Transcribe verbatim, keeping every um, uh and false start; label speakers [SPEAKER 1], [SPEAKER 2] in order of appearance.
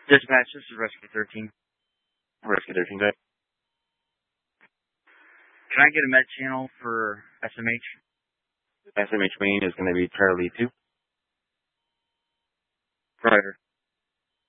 [SPEAKER 1] Dispatch, this is Rescue thirteen.
[SPEAKER 2] Rescue thirteen, go ahead.
[SPEAKER 1] Can I get a med channel for S M H?
[SPEAKER 2] S M H main is going to be Charlie two.
[SPEAKER 1] Roger.